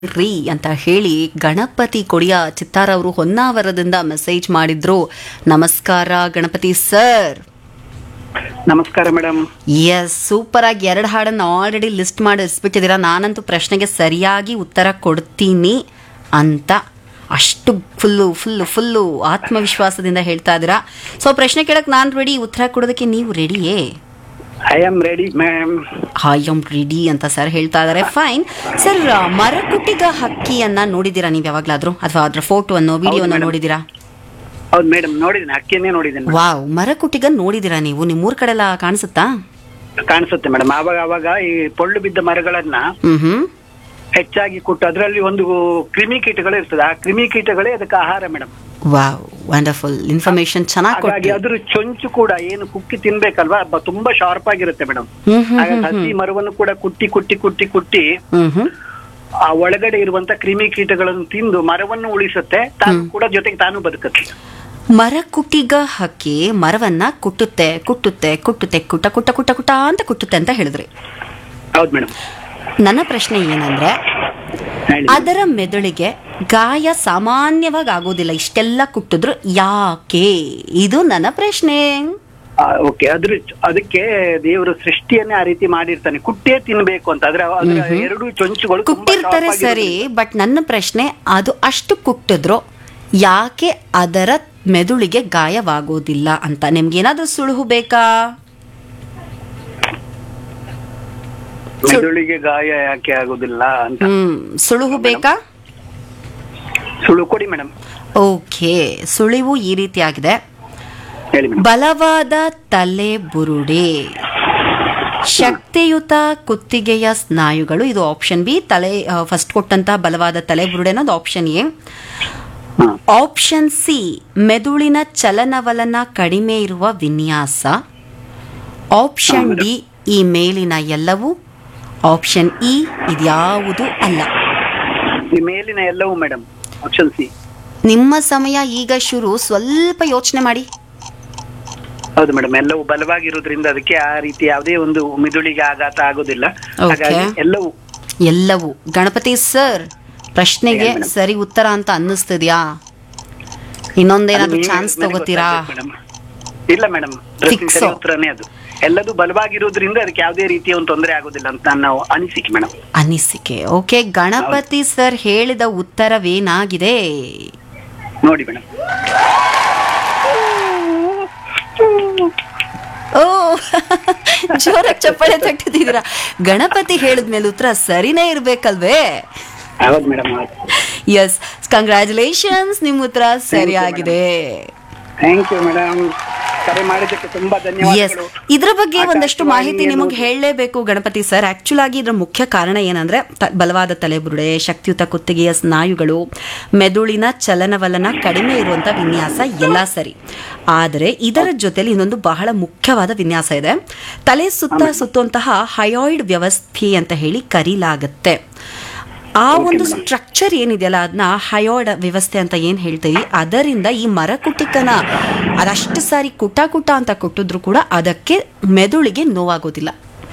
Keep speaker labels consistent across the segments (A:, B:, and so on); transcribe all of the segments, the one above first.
A: ರೀ ಅಂತ ಹೇಳಿ ಗಣಪತಿ ಕೊಡಿಯ ಚಿತ್ತಾರ ಅವರು ಹೊನ್ನಾವರದಿಂದ ಮೆಸೇಜ್ ಮಾಡಿದ್ರು. ನಮಸ್ಕಾರ ಗಣಪತಿ ಸರ್.
B: ನಮಸ್ಕಾರ ಮೇಡಮ್.
A: ಎಸ್, ಸೂಪರ್ ಆಗಿ 2 ಹಾಡನ್ನು ಆಲ್ರೆಡಿ ಲಿಸ್ಟ್ ಮಾಡಿ ಇಸ್ಬಿಟ್ಟಿದ್ದೀರಾ. ನಾನಂತೂ ಪ್ರಶ್ನೆಗೆ ಸರಿಯಾಗಿ ಉತ್ತರ ಕೊಡ್ತೀನಿ ಅಂತ ಅಷ್ಟು ಫುಲ್ಲು ಆತ್ಮವಿಶ್ವಾಸದಿಂದ ಹೇಳ್ತಾ ಇದ್ದೀರಾ. ಸೊ ಪ್ರಶ್ನೆ ಕೇಳಕ್ಕೆ ನಾನು ರೆಡಿ, ಉತ್ತರ ಕೊಡೋದಕ್ಕೆ ನೀವು ರೆಡಿಯೇ?
B: I am ready ma'am.
A: I am ready ಅಂತ ಸರ್ ಹೇಳ್ತಾ ಇದ್ದಾರೆ. ಫೈನ್ ಸರ್, ಮರಕುಟಿಗ ಹಕ್ಕಿಯನ್ನ ನೋಡಿದ್ದೀರಾ ನೀವು ಯಾವಾಗ್ಲಾದ್ರೂ, ಅಥವಾ ಅದರ ಫೋಟೋವನ್ನು ವಿಡಿಯೋನ ನೋಡಿದ್ದೀರಾ?
B: ಹೌದು ಮೇಡಮ್, ನೋಡಿದ್ದೀನಿ, ಹಕ್ಕಿಯನ್ನೇ ನೋಡಿದ್ದೀನಿ.
A: ವಾವ್, ಮರಕುಟಿಗ ನೋಡಿದ್ದೀರಾ ನೀವು? ನಿಮ್ಮೂರ್ ಕಡೆ ಎಲ್ಲ ಕಾಣಿಸುತ್ತಾ?
B: ಕಾಣಿಸುತ್ತೆ ಮೇಡಮ್. ಆವಾಗ ಈ ಪೊಳ್ಳು ಬಿದ್ದ ಮರಗಳನ್ನ ಹೆಚ್ಚಾಗಿ ಕೊಟ್ಟು ಅದರಲ್ಲಿ ಒಂದು ಕ್ರಿಮಿಕೀಟಗಳು ಇರ್ತದೆ. ಆ ಕ್ರಿಮಿಕೀಟಗಳೇ ಅದಕ್ಕೆ ಆಹಾರ ಮೇಡಮ್.
A: ವಾವ್, ವಂಡರ್ಫುಲ್ ಇನ್ಫಾರ್ಮೇಶನ್, ಚೆನ್ನಾಗಿ
B: ಹಾಗಾಗಿ ಅದ್ರ ಚೊಂಚು ಕೂಡ ಏನು ಕುಕ್ಕಿ ತಿನ್ಬೇಕಲ್ವಾ, ತುಂಬಾ ಶಾರ್ಪ್ ಆಗಿರುತ್ತೆ ಮೇಡಮ್. ಹಾಗಾಗಿ ಹಸಿ ಮರವನ್ನು ಕೂಡ ಕುಟ್ಟಿ ಆ ಒಳಗಡೆ ಇರುವಂತ ಕ್ರಿಮಿಕೀಟಗಳನ್ನು ತಿಂದು ಮರವನ್ನು ಉಳಿಸುತ್ತೆ, ತಾನು ಕೂಡ ಜೊತೆಗೆ ತಾನು ಬದುಕುತ್ತೆ.
A: ಮರಕುಟಿಗ ಹಕ್ಕಿ ಮರವನ್ನ ಕುಟ್ಟುತ್ತೆ ಕುಟ್ಟ ಅಂತ ಕುಟ್ಟುತ್ತೆ ಅಂತ ಹೇಳಿದ್ರಿ.
B: ಹೌದು ಮೇಡಮ್.
A: ನನ್ನ ಪ್ರಶ್ನೆ ಏನಂದ್ರೆ, ಅದರ ಮೆದುಳಿಗೆ ಗಾಯ ಸಾಮಾನ್ಯವಾಗಿ ಆಗೋದಿಲ್ಲ, ಇಷ್ಟೆಲ್ಲ ಕುಟ್ಟಿದ್ರು ಯಾಕೆ? ಇದು ನನ್ನ ಪ್ರಶ್ನೆ.
B: ಓಕೆ, ಅದಕ್ಕೆ ದೇವರು ಸೃಷ್ಟಿಯನ್ನೇ ಆ ರೀತಿ ಮಾಡಿರ್ತಾನೆ, ಕುಟ್ಟೇ ತಿನ್ಬೇಕು ಅಂತ. ಅದರ ಎರಡು ಚೊಂಚುಗಳು
A: ಕುಟ್ಟಿರ್ತಾರೆ ಸರಿ, ಬಟ್ ನನ್ನ ಪ್ರಶ್ನೆ ಅದು ಅಷ್ಟು ಕುಟ್ಟಿದ್ರು ಯಾಕೆ ಅದರ ಮೆದುಳಿಗೆ ಗಾಯವಾಗೋದಿಲ್ಲ ಅಂತ. ನಿಮ್ಗೇನಾದ್ರೂ ಸುಳುಹು ಬೇಕಾ?
B: ಮೆದುಳಿಗೆ ಗಾಯ ಯಾಕೆ ಆಗೋದಿಲ್ಲ ಅಂತ
A: ಸುಳುಹು ಬೇಕಾ?
B: ಸುಳುಹು ಕೊಡಿ ಮೇಡಮ್.
A: ಓಕೆ, ಸುಳಿವು ಈ ರೀತಿಯಾಗಿದೆ.
B: ಹೇಳಿ ಮೇಡಮ್.
A: ಬಲವಾದ ತಲೆ ಬುರುಡೆ, ಶಕ್ತಿಯುತ ಕುತ್ತಿಗೆಯ ಸ್ನಾಯುಗಳು, ಇದು ಆಪ್ಷನ್ ಬಿ. ತಲೆ ಫಸ್ಟ್ ಕೊಟ್ಟಂತ ಬಲವಾದ ತಲೆ ಬುರುಡೆ ಅನ್ನೋದು ಆಪ್ಷನ್ ಎ. ಆಪ್ಷನ್ ಸಿ, ಮೆದುಳಿನ ಚಲನವಲನ ಕಡಿಮೆ ಇರುವ ವಿನ್ಯಾಸ. ಆಪ್ಷನ್ ಡಿ, ಈ ಮೇಲಿನ ಎಲ್ಲವೂ. ಆಪ್ಷನ್ ಇ, ಇದ್ಯಾವುದು ಅಲ್ಲ.
B: ಈ ಮೇಲಿನ ಎಲ್ಲವೂ ಮೇಡಮ್. Option C.
A: ನಿಮ್ಮ ಸಮಯ ಈಗ ಶುರು, ಸ್ವಲ್ಪ ಯೋಚನೆ ಮಾಡಿ.
B: ಹೌದು ಮೇಡಮ್, ಎಲ್ಲವೂ ಬಲವಾಗಿರೋದ್ರಿಂದ ಅದಕ್ಕೆ ಆ ರೀತಿ ಯಾವುದೇ ಒಂದು ಮಿದುಳಿಗೆ ಆಘಾತ ಆಗೋದಿಲ್ಲ. ಹಾಗಾಗಿ
A: ಎಲ್ಲವೂ. ಗಣಪತಿ ಸರ್, ಪ್ರಶ್ನೆಗೆ ಸರಿ ಉತ್ತರ ಅಂತ ಅನ್ನಿಸ್ತಿದ್ಯಾ? ಇನ್ನೊಂದೇನಾದ್ರೂ ಚಾನ್ಸ್ ತಗೋತೀರಾ?
B: ಇಲ್ಲ ಮೇಡಮ್, ಉತ್ತರನೇ ಅದು. ಎಲ್ಲದೂ ಬಲವಾಗಿರೋದ್ರಿಂದ ಅದಕ್ಕೆ ಯಾವುದೇ ರೀತಿಯ ಒಂದು ತೊಂದರೆ ಆಗೋದಿಲ್ಲ ಅಂತ ನನ್ನ ಅನಿಸಿಕೆ ಮೇಡಮ್.
A: ಅನಿಸಿಕೆ. ಓಕೆ, ಗಣಪತಿ ಸರ್ ಹೇಳಿದ ಉತ್ತರವೇನಾಗಿದೆ
B: ನೋಡಿ ಮೇಡಮ್.
A: ಓ, ಜೋರಾಗಿ ಚಪ್ಪಾಳೆ ತಟ್ಟಿದ್ದೀರಾ. ಗಣಪತಿ ಹೇಳಿದ್ಮೇಲೆ ಉತ್ತರ ಸರಿನೇ ಇರ್ಬೇಕಲ್ವೇ?
B: ಹೌದು ಮೇಡಮ್.
A: ಎಸ್, ಕಂಗ್ರ್ಯಾಚುಲೇಷನ್ಸ್, ನಿಮ್ಮ ಉತ್ತರ ಸರಿಯಾಗಿದೆ.
B: ಥ್ಯಾಂಕ್ ಯು ಮೇಡಮ್, ಕರೆ ಮಾಡಿದ್ದಕ್ಕೆ ತುಂಬಾ ಧನ್ಯವಾದಗಳು.
A: ಇದ್ರ ಬಗ್ಗೆ ಒಂದಷ್ಟು ಮಾಹಿತಿ ನಿಮಗೆ ಹೇಳಲೇಬೇಕು ಗಣಪತಿ ಸರ್. ಆಕ್ಚುಲ್ ಆಗಿ ಇದ್ರ ಮುಖ್ಯ ಕಾರಣ ಏನಂದ್ರೆ, ಬಲವಾದ ತಲೆಬುರುಡೆ, ಶಕ್ತಿಯುತ ಕುತ್ತಿಗೆಯ ಸ್ನಾಯುಗಳು, ಮೆದುಳಿನ ಚಲನವಲನ ಕಡಿಮೆ ಇರುವಂತ ವಿನ್ಯಾಸ ಎಲ್ಲ ಸರಿ. ಆದರೆ ಇದರ ಜೊತೆಲಿ ಇನ್ನೊಂದು ಬಹಳ ಮುಖ್ಯವಾದ ವಿನ್ಯಾಸ ಇದೆ. ತಲೆ ಸುತ್ತುವಂತಹ ಹಯಾಯ್ಡ್ ವ್ಯವಸ್ಥೆ ಅಂತ ಹೇಳಿ ಕರೀಲಾಗತ್ತೆ. ಆ ಒಂದು ಸ್ಟ್ರಕ್ಚರ್ ಏನಿದೆಯಲ್ಲ, ಅದನ್ನ ಹಯಾಯ್ಡ್ ವ್ಯವಸ್ಥೆ ಅಂತ ಏನ್ ಹೇಳ್ತೀವಿ, ಅದರಿಂದ ಈ ಮರಕುಟಿಕನ ಅದಷ್ಟು ಸಾರಿ ಕುಟ ಅಂತ ಕೊಟ್ಟಿದ್ರು ಕೂಡ ಅದಕ್ಕೆ ಮೆದುಳಿಗೆ ನೋವಾಗೋದಿಲ್ಲ.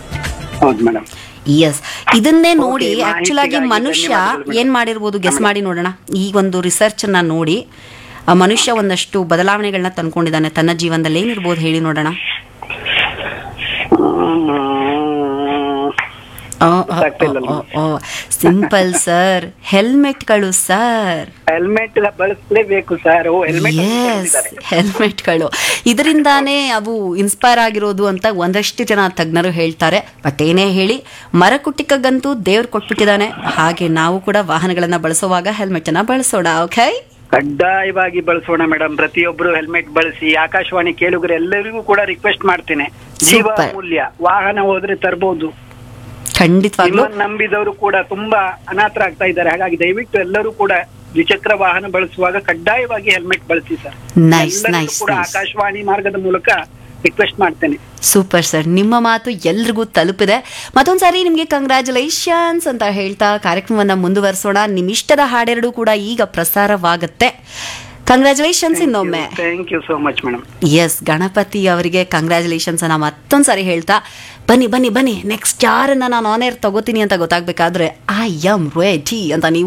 A: ಎಸ್, ಇದನ್ನೇ ನೋಡಿ ಆಕ್ಚುಲ್ ಆಗಿ ಮನುಷ್ಯ ಏನ್ ಮಾಡಿರ್ಬೋದು ಗೆಸ್ ಮಾಡಿ ನೋಡೋಣ. ಈ ಒಂದು ರಿಸರ್ಚ್ ಅನ್ನ ನೋಡಿ ಮನುಷ್ಯ ಒಂದಷ್ಟು ಬದಲಾವಣೆಗಳನ್ನ ತಂದ್ಕೊಂಡಿದ್ದಾನೆ ತನ್ನ ಜೀವನದಲ್ಲಿ. ಏನಿರ್ಬೋದು ಹೇಳಿ ನೋಡೋಣ. Simple sir, ಹೆಲ್ಮೆಟ್ಗಳು sir.
B: ಹೆಲ್ಮೆಟ್ ಬಳಸಲೇಬೇಕು ಸರ್.
A: ಹೆಲ್ಮೆಟ್ಗಳು ಇದರಿಂದಾನೇ ಅವು ಇನ್ಸ್ಪೈರ್ ಆಗಿರೋದು ಅಂತ ಒಂದಷ್ಟು ಜನ ತಜ್ಞರು ಹೇಳ್ತಾರೆ. ಬಟ್ ಏನೇ ಹೇಳಿ, ಮರಕುಟಿಕಗಂತೂ ದೇವ್ರು ಕೊಟ್ಬಿಟ್ಟಿದ್ದಾನೆ. ಹಾಗೆ ನಾವು ಕೂಡ ವಾಹನಗಳನ್ನ ಬಳಸುವಾಗ ಹೆಲ್ಮೆಟ್ ಅನ್ನ ಬಳಸೋಣ. ಓಕೆ,
B: ಕಡ್ಡಾಯವಾಗಿ ಬಳಸೋಣ ಮೇಡಮ್. ಪ್ರತಿಯೊಬ್ಬರು ಹೆಲ್ಮೆಟ್ ಬಳಸಿ. ಆಕಾಶವಾಣಿ ಕೇಳುಗರು ಎಲ್ಲರಿಗೂ ಕೂಡ ರಿಕ್ವೆಸ್ಟ್ ಮಾಡ್ತೇನೆ, ಜೀವ ಮೂಲ್ಯ, ವಾಹನ ಹೋದ್ರೆ ತರಬಹುದು.
A: ಖಂಡಿತವಾಗ್ಲೂ
B: ನಂಬಿದವರು ಕೂಡ ತುಂಬಾ ಅನಾಥರಾಗ್ತಾ ಇದ್ದಾರೆ. ಹಾಗಾಗಿ ದಯವಿಟ್ಟು ಎಲ್ಲರೂ ಕೂಡ ದ್ವಿಚಕ್ರ ವಾಹನ ಬಳಸುವಾಗ ಕಡ್ಡಾಯವಾಗಿ ಹೆಲ್ಮೆಟ್ ಬಳಸಿ ಸರ್. ಕೂಡ ಆಕಾಶವಾಣಿ ಮಾರ್ಗದ ಮೂಲಕ ರಿಕ್ವೆಸ್ಟ್ ಮಾಡ್ತೇನೆ.
A: ಸೂಪರ್ ಸರ್, ನಿಮ್ಮ ಮಾತು ಎಲ್ರಿಗೂ ತಲುಪಿದೆ. ಮತ್ತೊಂದ್ಸಾರಿ ನಿಮ್ಗೆ ಕಂಗ್ರ್ಯಾಚುಲೇಷನ್ಸ್ ಅಂತ ಹೇಳ್ತಾ ಕಾರ್ಯಕ್ರಮವನ್ನ ಮುಂದುವರಿಸೋಣ. ನಿಮ್ಮಿಷ್ಟದ ಹಾಡೆರಡು ಕೂಡ ಈಗ ಪ್ರಸಾರವಾಗುತ್ತೆ. ಕಂಗ್ರ್ಯಾಚುಲೇಷನ್ಸ್ ಇನ್ನೊಮ್ಮೆ.
B: Thank you so much madam.
A: S, Ganapati ಅವರಿಗೆ ಕಂಗ್ರ್ಯಾಚುಲೇಷನ್ಸ್ ಅನ್ನ ಮತ್ತೊಂದ್ಸರಿ ಹೇಳ್ತಾ, ಬನ್ನಿ ಬನ್ನಿ ಬನ್ನಿ, ನೆಕ್ಸ್ಟ್ ಯಾರನ್ನ ನಾನು ಆನ್ ಏರ್ ತಗೋತೀನಿ ಅಂತ ಗೊತ್ತಾಗ್ಬೇಕಾದ್ರೆ ಐ ಆಮ್ ರೆಡಿ ಅಂತ ನೀವು